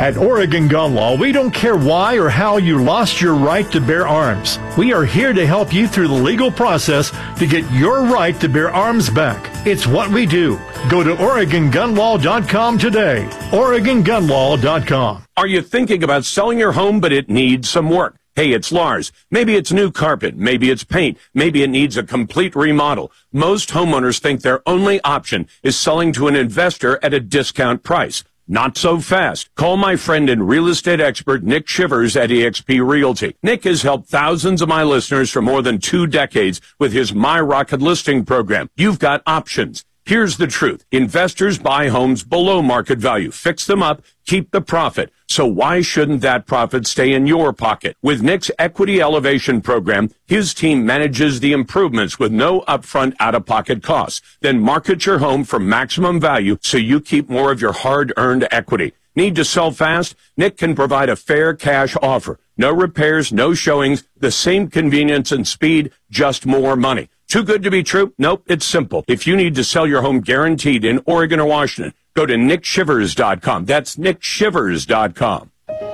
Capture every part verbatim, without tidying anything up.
At Oregon Gun Law, we don't care why or how you lost your right to bear arms. We are here to help you through the legal process to get your right to bear arms back. It's what we do. Go to Oregon Gun Law dot com today. Oregon Gun Law dot com. Are you thinking about selling your home, but it needs some work? Hey, it's Lars. Maybe it's new carpet. Maybe it's paint. Maybe it needs a complete remodel. Most homeowners think their only option is selling to an investor at a discount price. Not so fast. Call my friend and real estate expert, Nick Shivers at eXp Realty. Nick has helped thousands of my listeners for more than two decades with his My Rocket listing program. You've got options. Here's the truth. Investors buy homes below market value, fix them up, keep the profit. So why shouldn't that profit stay in your pocket? With Nick's Equity Elevation program, his team manages the improvements with no upfront out-of-pocket costs. Then market your home for maximum value so you keep more of your hard-earned equity. Need to sell fast? Nick can provide a fair cash offer. No repairs, no showings, the same convenience and speed, just more money. Too good to be true? Nope, it's simple. If you need to sell your home guaranteed in Oregon or Washington, go to Nick Shivers dot com. That's Nick Shivers dot com.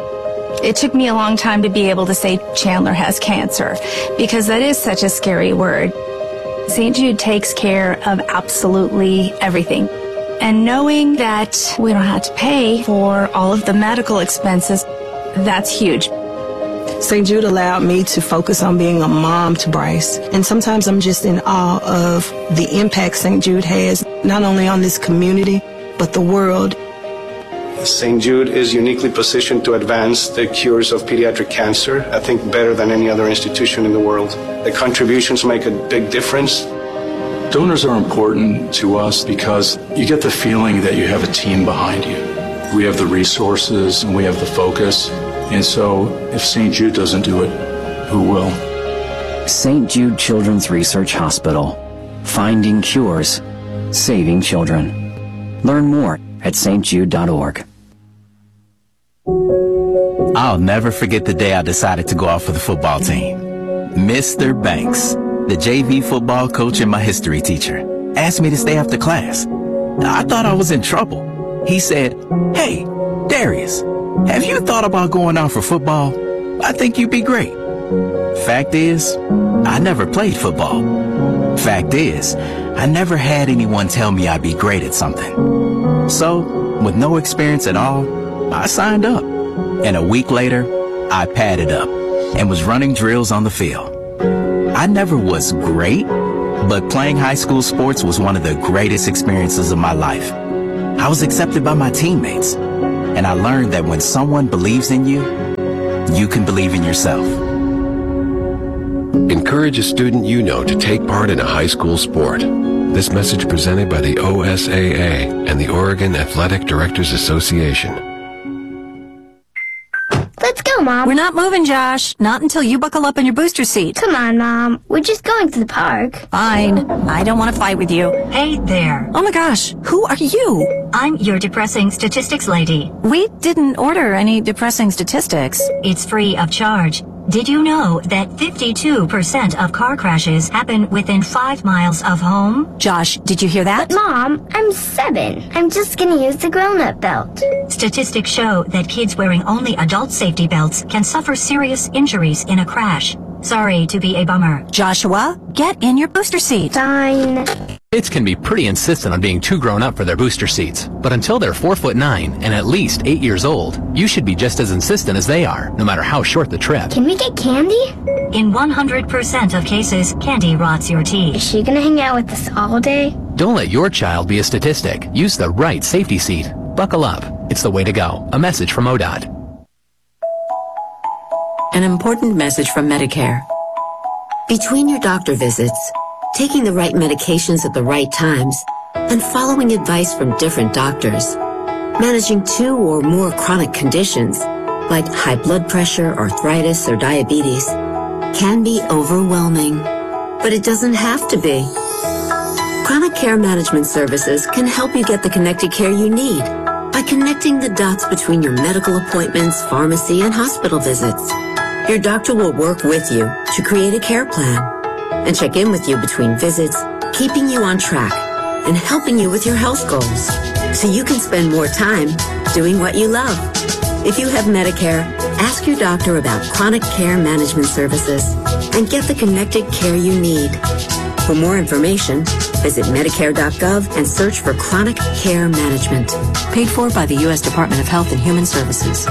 It took me a long time to be able to say Chandler has cancer because that is such a scary word. Saint Jude takes care of absolutely everything. And knowing that we don't have to pay for all of the medical expenses, that's huge. Saint Jude allowed me to focus on being a mom to Bryce. And sometimes I'm just in awe of the impact Saint Jude has, not only on this community, but the world. Saint Jude is uniquely positioned to advance the cures of pediatric cancer, I think better than any other institution in the world. The contributions make a big difference. Donors are important to us because you get the feeling that you have a team behind you. We have the resources and we have the focus. And so if Saint Jude doesn't do it, who will? Saint Jude Children's Research Hospital. Finding cures. Saving children. Learn more at S T jude dot org. I'll never forget the day I decided to go out for the football team. Mister Banks, the J V football coach and my history teacher, asked me to stay after class. I thought I was in trouble. He said, "Hey, Darius, have you thought about going out for football? I think you'd be great." Fact is, I never played football. Fact is, I never had anyone tell me I'd be great at something. So, with no experience at all, I signed up. And a week later, I padded up and was running drills on the field. I never was great, but playing high school sports was one of the greatest experiences of my life. I was accepted by my teammates, and I learned that when someone believes in you, you can believe in yourself. Encourage a student you know to take part in a high school sport. This message presented by the O S A A and the Oregon Athletic Directors Association. Let's go, Mom. We're not moving, Josh. Not until you buckle up in your booster seat. Come on, Mom. We're just going to the park. Fine. I don't want to fight with you. Hey there. Oh my gosh. Who are you? I'm your depressing statistics lady. We didn't order any depressing statistics. It's free of charge. Did you know that fifty-two percent of car crashes happen within five miles of home? Josh, did you hear that? But Mom, I'm seven. I'm just gonna use the grown-up belt. Statistics show that kids wearing only adult safety belts can suffer serious injuries in a crash. Sorry to be a bummer. Joshua, get in your booster seat. Fine. Kids can be pretty insistent on being too grown up for their booster seats, but until they're four foot nine and at least eight years old, you should be just as insistent as they are, no matter how short the trip. Can we get candy? In one hundred percent of cases, candy rots your teeth. Is she gonna hang out with us all day? Don't let your child be a statistic. Use the right safety seat. Buckle up. It's the way to go. A message from O D O T. An important message from Medicare. Between your doctor visits, taking the right medications at the right times, and following advice from different doctors, managing two or more chronic conditions, like high blood pressure, arthritis, or diabetes, can be overwhelming. But it doesn't have to be. Chronic Care Management Services can help you get the connected care you need by connecting the dots between your medical appointments, pharmacy, and hospital visits. Your doctor will work with you to create a care plan and check in with you between visits, keeping you on track and helping you with your health goals so you can spend more time doing what you love. If you have Medicare, ask your doctor about chronic care management services and get the connected care you need. For more information, visit Medicare dot gov and search for chronic care management. Paid for by the U S Department of Health and Human Services.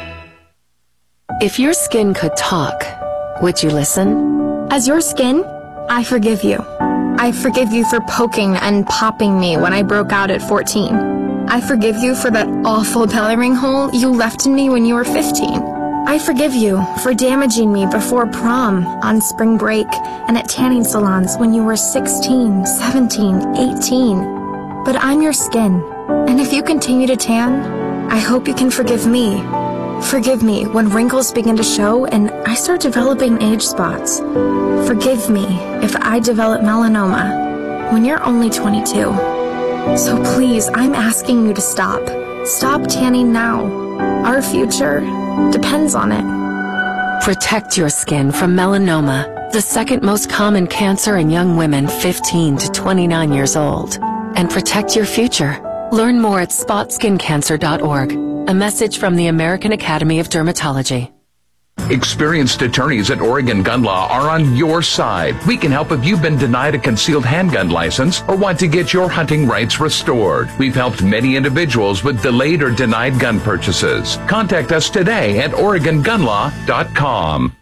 If your skin could talk, would you listen? As your skin, I forgive you. I forgive you for poking and popping me when I broke out at fourteen. I forgive you for that awful belly ring hole you left in me when you were fifteen. I forgive you for damaging me before prom, on spring break, and at tanning salons when you were sixteen, seventeen, eighteen. But I'm your skin, and if you continue to tan, I hope you can forgive me. Forgive me when wrinkles begin to show and I start developing age spots. Forgive me if I develop melanoma when you're only twenty-two. So please, I'm asking you to stop. Stop tanning now. Our future depends on it. Protect your skin from melanoma, the second most common cancer in young women fifteen to twenty-nine years old. And protect your future. Learn more at spot skin cancer dot org. A message from the American Academy of Dermatology. Experienced attorneys at Oregon Gun Law are on your side. We can help if you've been denied a concealed handgun license or want to get your hunting rights restored. We've helped many individuals with delayed or denied gun purchases. Contact us today at Oregon Gun Law dot com.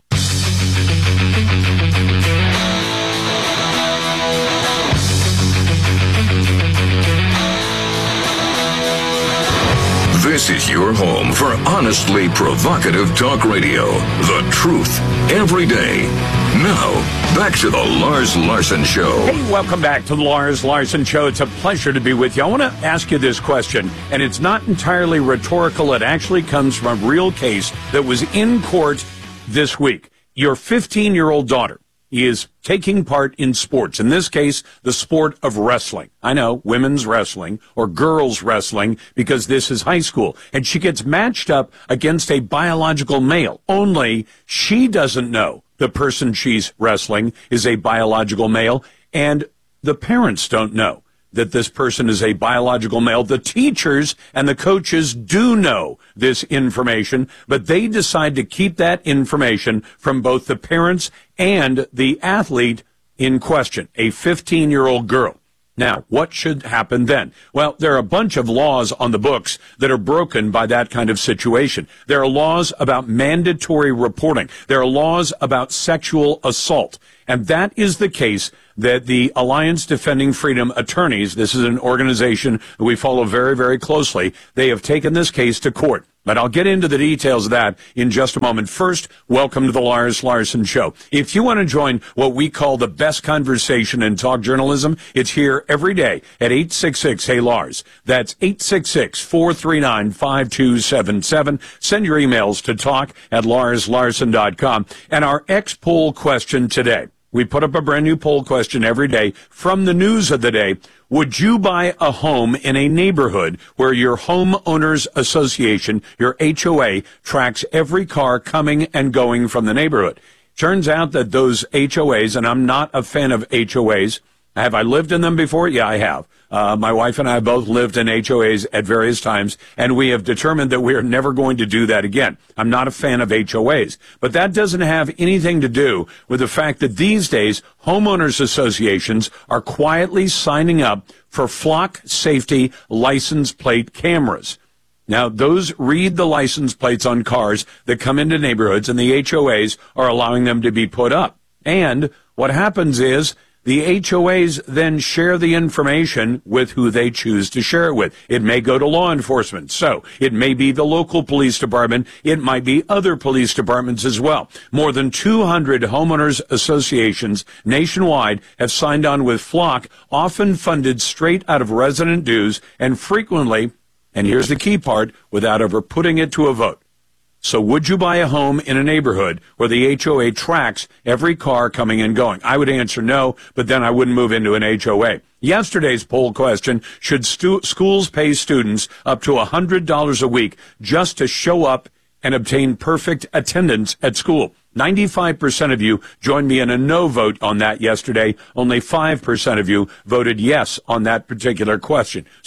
This is your home for honestly provocative talk radio. The truth, every day. Now, back to the Lars Larson Show. Hey, welcome back to the Lars Larson Show. It's a pleasure to be with you. I want to ask you this question, and it's not entirely rhetorical. It actually comes from a real case that was in court this week. Your fifteen-year-old daughter is taking part in sports, in this case, the sport of wrestling. I know, women's wrestling or girls wrestling, because this is high school. And she gets matched up against a biological male, only she doesn't know the person she's wrestling is a biological male, and the parents don't know that this person is a biological male. The teachers and the coaches do know this information, but they decide to keep that information from both the parents and the athlete in question, a fifteen-year-old girl. Now, what should happen then? Well, there are a bunch of laws on the books that are broken by that kind of situation. There are laws about mandatory reporting. There are laws about sexual assault. And that is the case that the Alliance Defending Freedom Attorneys, this is an organization that we follow very, very closely, they have taken this case to court. But I'll get into the details of that in just a moment. First, welcome to the Lars Larson Show. If you want to join what we call the best conversation in talk journalism, it's here every day at eight six six, hey Lars. That's eight six six, four three nine, five two seven seven. Send your emails to talk at lars larson dot com. And our X-poll question today. We put up a brand new poll question every day from the news of the day. Would you buy a home in a neighborhood where your homeowners association, your H O A, tracks every car coming and going from the neighborhood? Turns out that those H O As, and I'm not a fan of H O As. Have I lived in them before? Yeah, I have. Uh, my wife and I both lived in H O As at various times, and we have determined that we are never going to do that again. I'm not a fan of H O As. But that doesn't have anything to do with the fact that these days, homeowners associations are quietly signing up for flock safety license plate cameras. Now, those read the license plates on cars that come into neighborhoods, and the H O As are allowing them to be put up. And what happens is, the H O As then share the information with who they choose to share it with. It may go to law enforcement, so it may be the local police department. It might be other police departments as well. More than two hundred homeowners associations nationwide have signed on with Flock, often funded straight out of resident dues, and frequently, and here's the key part, without ever putting it to a vote. So would you buy a home in a neighborhood where the H O A tracks every car coming and going? I would answer no, but then I wouldn't move into an H O A. Yesterday's poll question, should stu- schools pay students up to one hundred dollars a week just to show up and obtain perfect attendance at school? ninety-five percent of you joined me in a no vote on that yesterday. Only five percent of you voted yes on that particular question. So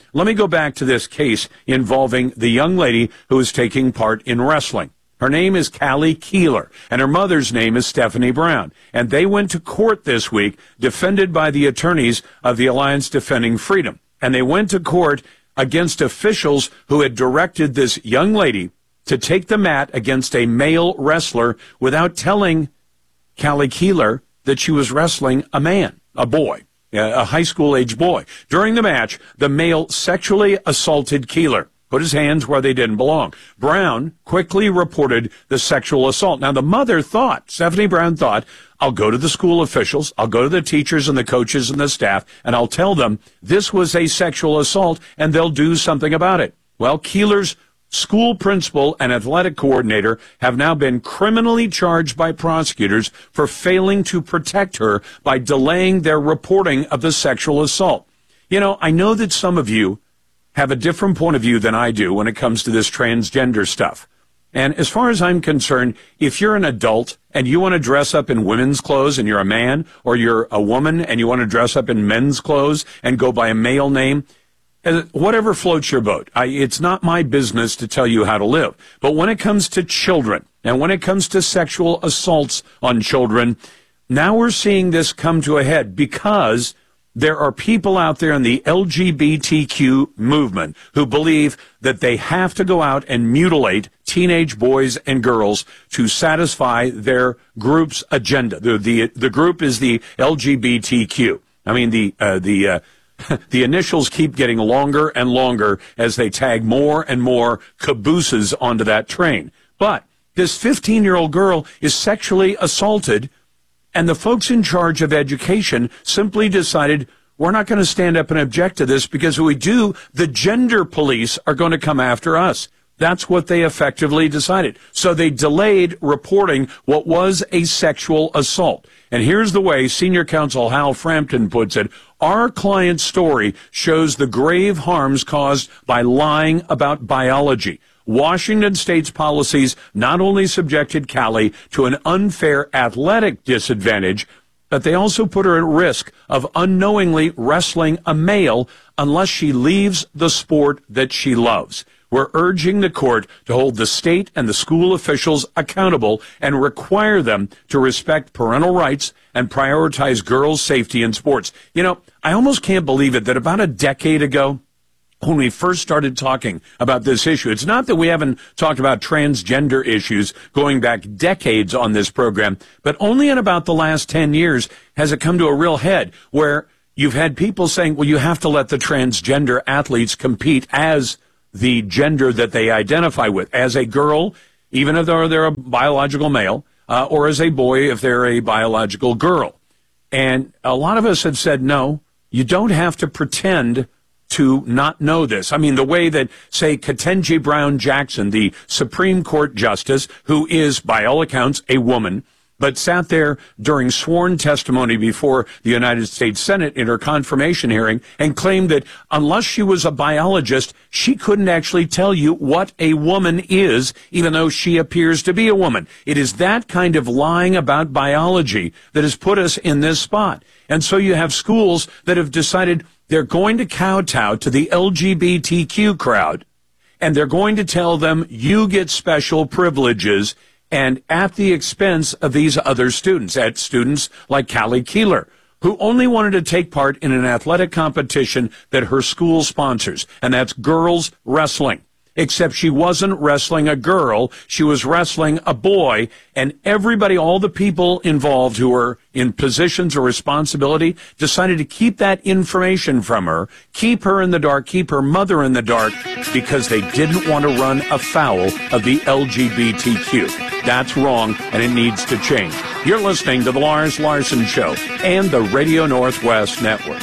let me go back to this case involving the young lady who is taking part in wrestling. Her name is Callie Keeler, and her mother's name is Stephanie Brown. And they went to court this week, defended by the attorneys of the Alliance Defending Freedom. And they went to court against officials who had directed this young lady to take the mat against a male wrestler without telling Callie Keeler that she was wrestling a man, a boy, a high school-age boy. During the match, the male sexually assaulted Keeler, put his hands where they didn't belong. Brown quickly reported the sexual assault. Now, the mother thought, Stephanie Brown thought, I'll go to the school officials, I'll go to the teachers and the coaches and the staff, and I'll tell them this was a sexual assault, and they'll do something about it. Well, Keeler's school principal and athletic coordinator have now been criminally charged by prosecutors for failing to protect her by delaying their reporting of the sexual assault. You know, I know that some of you have a different point of view than I do when it comes to this transgender stuff. And as far as I'm concerned, if you're an adult and you want to dress up in women's clothes and you're a man, or you're a woman and you want to dress up in men's clothes and go by a male name, whatever floats your boat. I, it's not my business to tell you how to live. But when it comes to children and when it comes to sexual assaults on children, now we're seeing this come to a head because there are people out there in the L G B T Q movement who believe that they have to go out and mutilate teenage boys and girls to satisfy their group's agenda. The the, the group is the L G B T Q. I mean, the uh, the uh, the initials keep getting longer and longer as they tag more and more cabooses onto that train. But this fifteen-year-old girl is sexually assaulted, and the folks in charge of education simply decided, we're not going to stand up and object to this, because if we do, the gender police are going to come after us. That's what they effectively decided. So they delayed reporting what was a sexual assault. And here's the way senior counsel Hal Frampton puts it. Our client's story shows the grave harms caused by lying about biology. Washington State's policies not only subjected Callie to an unfair athletic disadvantage, but they also put her at risk of unknowingly wrestling a male unless she leaves the sport that she loves. We're urging the court to hold the state and the school officials accountable and require them to respect parental rights and prioritize girls' safety in sports. You know, I almost can't believe it that about a decade ago, when we first started talking about this issue, it's not that we haven't talked about transgender issues going back decades on this program, but only in about the last ten years has it come to a real head where you've had people saying, well, you have to let the transgender athletes compete as the gender that they identify with, as a girl, even if they're, they're a biological male, uh, or as a boy if they're a biological girl. And a lot of us have said, no, you don't have to pretend to not know this. I mean, the way that, say, Ketanji Brown Jackson, the Supreme Court Justice, who is, by all accounts, a woman, but sat there during sworn testimony before the United States Senate in her confirmation hearing and claimed that unless she was a biologist, she couldn't actually tell you what a woman is, even though she appears to be a woman. It is that kind of lying about biology that has put us in this spot. And so you have schools that have decided they're going to kowtow to the L G B T Q crowd, and they're going to tell them you get special privileges, and at the expense of these other students, at students like Callie Keeler, who only wanted to take part in an athletic competition that her school sponsors, and that's girls wrestling. Except she wasn't wrestling a girl, she was wrestling a boy, and everybody, all the people involved who were in positions of responsibility, decided to keep that information from her, keep her in the dark, keep her mother in the dark, because they didn't want to run afoul of the L G B T Q. That's wrong, and it needs to change. You're listening to The Lars Larson Show and the Radio Northwest Network.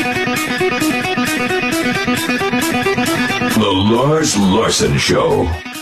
The Lars Larson Show.